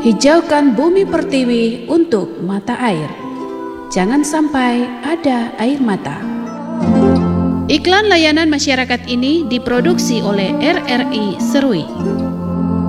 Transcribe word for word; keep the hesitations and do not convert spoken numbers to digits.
Hijaukan bumi pertiwi untuk mata air. Jangan sampai ada air mata. Iklan layanan masyarakat ini diproduksi oleh R R I Serui.